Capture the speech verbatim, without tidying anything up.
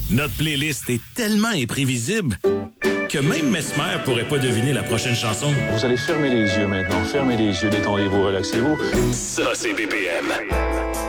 Notre playlist est tellement imprévisible que même Mesmer pourrait pas deviner la prochaine chanson. Vous allez fermer les yeux maintenant. Fermez les yeux, détendez-vous, relaxez-vous. Ça, c'est B P M.